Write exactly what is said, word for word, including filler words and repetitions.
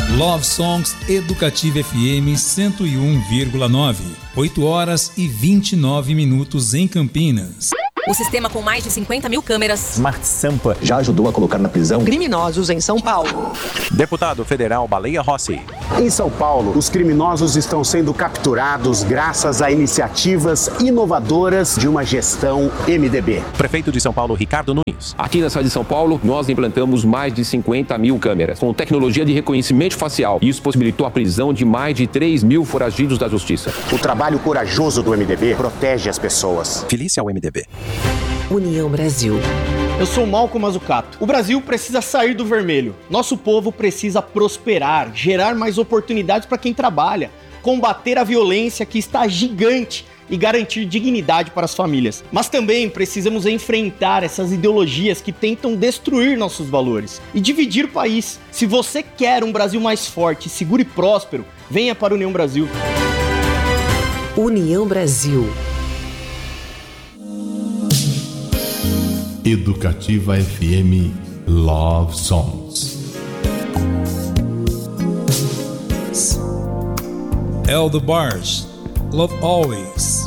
Love Songs Educativa F M cento e um vírgula nove. oito horas e vinte e nove minutos em Campinas. O sistema com mais de cinquenta mil câmeras Smart Sampa já ajudou a colocar na prisão criminosos em São Paulo. Deputado federal Baleia Rossi. Em São Paulo, os criminosos estão sendo capturados graças a iniciativas inovadoras de uma gestão M D B. Prefeito de São Paulo, Ricardo Nunes. Aqui na cidade de São Paulo, nós implantamos mais de cinquenta mil câmeras com tecnologia de reconhecimento facial. Isso possibilitou a prisão de mais de três mil foragidos da justiça. O trabalho corajoso do M D B protege as pessoas. Felice ao M D B. União Brasil. Eu sou Malcolm Mazzucato. O Brasil precisa sair do vermelho. Nosso povo precisa prosperar, gerar mais oportunidades para quem trabalha, combater a violência que está gigante e garantir dignidade para as famílias. Mas também precisamos enfrentar essas ideologias que tentam destruir nossos valores e dividir o país. Se você quer um Brasil mais forte, seguro e próspero, venha para a União Brasil. União Brasil. Educativa F M Love Songs. Eldo Barge, Love Always.